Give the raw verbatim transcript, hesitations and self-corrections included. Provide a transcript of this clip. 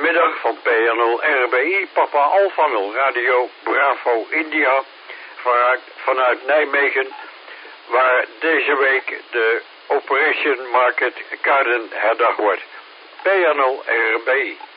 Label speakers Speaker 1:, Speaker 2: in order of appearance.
Speaker 1: Goedemiddag van P N L R B I, Papa Alpha nul Radio Bravo India vanuit, vanuit Nijmegen, waar deze week de Operation Market Garden herdacht wordt. P N L R B I.